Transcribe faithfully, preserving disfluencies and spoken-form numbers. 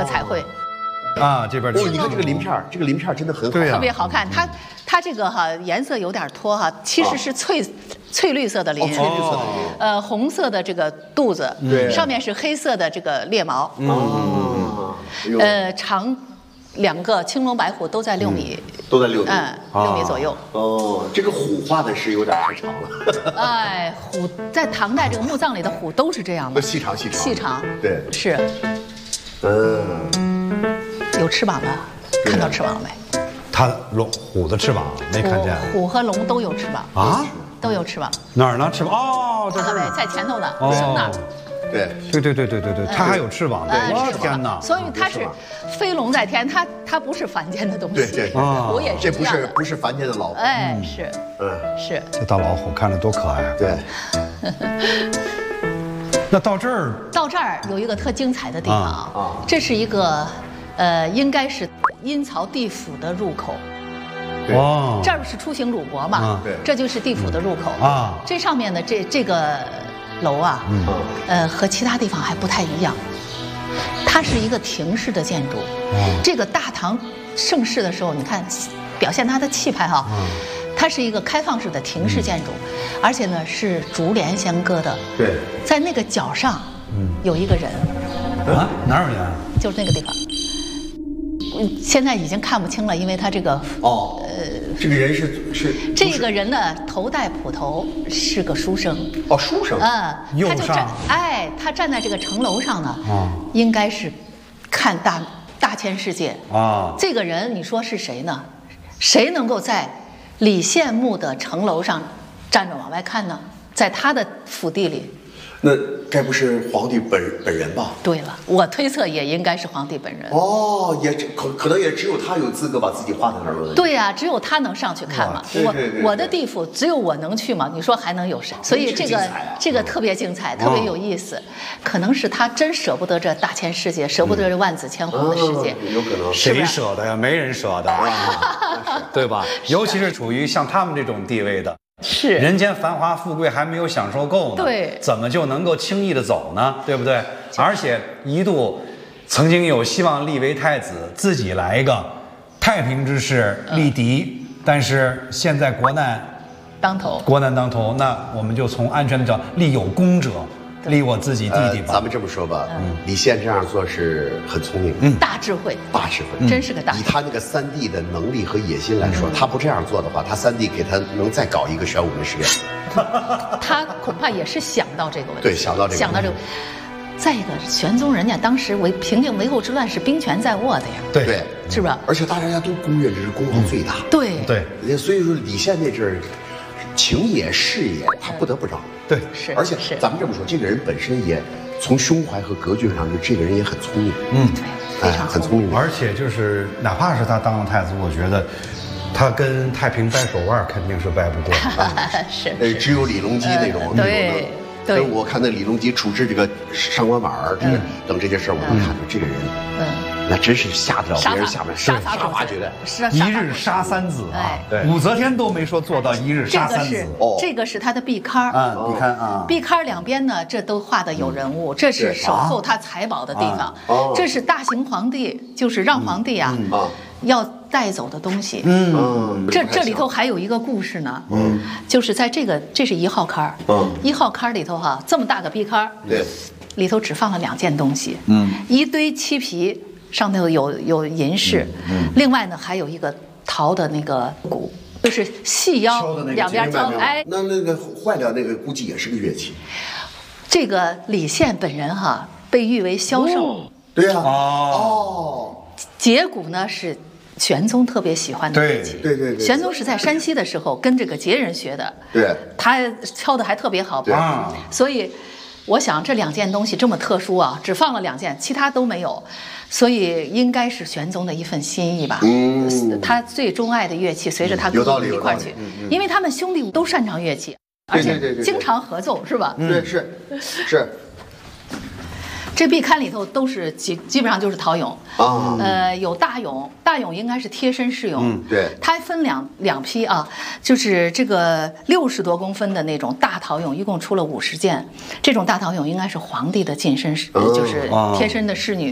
和彩绘。 啊，这边哦，你看这个鳞片，这个鳞片真的很好， 对呀特别好看。它它这个哈颜色有点脱哈，其实是翠翠绿色的鳞， 翠绿色的鳞， 呃红色的这个肚子， 对， 上面是黑色的这个鬣毛， 哦， 呃长两个青龙白虎都在六米， 都在六米， 嗯，六米左右。 哦，这个虎画的是有点太长了。 哎，虎在唐代这个墓葬里的虎都是这样的， 细长细长， 细长， 对， 是， 嗯， 有翅膀吧？看到翅膀了没？ 它龙虎的翅膀没看见。 虎和龙都有翅膀啊， 都有翅膀。 哪儿呢？翅膀？哦，在这儿， 看到没？在前头呢， 哦生那儿。 对， 对对对对对对，它还有翅膀的。我天哪！ 所以它是飞龙在天，它它不是凡间的东西。 对对， 虎也这不是一样的。 是不是凡间的老虎。 哎，是， 嗯， 是。 这大老虎看着多可爱啊！ 对。 那到这儿， 到这儿有一个特精彩的地方啊啊这是一个，呃，应该是阴曹地府的入口。 对哦， 这儿是出行鲁国嘛？ 啊对这就是地府的入口啊这上面的这这个楼啊， 嗯呃，和其他地方还不太一样，它是一个亭式的建筑。 哦这个大唐盛世的时候，你看表现它的气派哈。 嗯它是一个开放式的亭式建筑，而且呢是竹帘相隔的。 对， 在那个角上，有一个人， 啊，哪有人啊？ 就是那个地方。嗯，现在已经看不清了，因为他这个哦，这个人是是这个人呢头戴捕头，是个书生。 哦，书生。 嗯， 右他就站上， 哎，他站在这个城楼上呢， 啊应该是看大大千世界。 啊， 这个人你说是谁呢？谁能够在李献墓的城楼上站着往外看呢？在他的府邸里。 那该不是皇帝本本人吧？ 对了，我推测也应该是皇帝本人。 哦，也只可可能也只有他有资格把自己画在那儿了。 对呀、只有他能上去看嘛。我对对对对我的地府只有我能去嘛，你说还能有谁？所以这个这个精彩啊这个特别精彩，特别有意思。可能是他真舍不得这大千世界，舍不得这万紫千红的世界。 嗯有可能。 谁是不是舍得呀？没人舍得，对吧？尤其是处于像他们这种地位的。 是人间繁华富贵还没有享受够呢， 对怎么就能够轻易的走呢？对不对？而且一度曾经有希望立为太子，自己来一个太平之势立敌，但是现在国难当头。 国难当头，那我们就从安全的角度立有功者，立我自己弟弟吧。 呃咱们这么说吧，李现这样做是很聪明，嗯， 大智慧， 大智慧， 真是个大智慧。 以他那个三弟的能力和野心来说，他不这样做的话，他三弟给他能再搞一个玄武门实验。 他恐怕也是想到这个问题， 对想到这个想到这个。再一个，玄宗人家当时为平定维后之乱是兵权在握的呀， 对对， 是吧？ 而且大家都公认这是功劳最大。 对对所以说李现那阵儿，情也事也，他不得不让。 对， 是， 而且是咱们这么说，这个人本身也从胸怀和格局上，就这个人也很聪明， 嗯， 对，非常哎很聪明。 而且就是哪怕是他当了太子，我觉得他跟太平掰手腕肯定是掰不过。 是呃，只有李隆基那种那种的。 对对跟我看那李隆基处置这个上官婉儿这个等这些事儿，我能看出这个人， 嗯， 那真是吓得了别人杀下面杀杀伐伐决断。 是一日杀三子啊哎！ 对，武则天都没说做到一日这个是杀三子。 哦这个是他的壁龛儿。 啊，你看啊， 壁龛两边呢，这都画的有人物，这是守候他财宝的地方哦。 这是大行皇帝，就是让皇帝啊啊要带走的东西。 嗯， 这这里头还有一个故事呢，嗯，就是在这个这是一号龛儿， 嗯一号龛儿里头哈，这么大个壁龛儿， 对， 里头只放了两件东西，嗯，一堆漆皮，上头有有银饰，嗯，另外呢还有一个陶的那个鼓，就是细腰敲的那个两边敲，哎， 那那个坏了那个估计也是个乐器。 这个李现本人哈被誉为枭胜， 对呀， 哦， 节鼓呢是玄宗特别喜欢的乐器， 对对对对玄宗是在山西的时候跟这个节人学的， 对， 他敲的还特别好， 对啊所以我想这两件东西这么特殊啊，只放了两件，其他都没有，所以应该是玄宗的一份心意吧。 嗯他最钟爱的乐器随着他有道哥理有道理哥一块儿去，因为他们兄弟都擅长乐器，而且对对对对对经常合奏，是吧？ 对是是这壁龛里头都是基基本上就是陶俑啊呃，有大俑，大俑应该是贴身饰俑， 嗯对它分两两批啊，就是这个六十多公分的那种大陶俑，一共出了五十件，这种大陶俑应该是皇帝的近身侍， 哦就是贴身的侍女，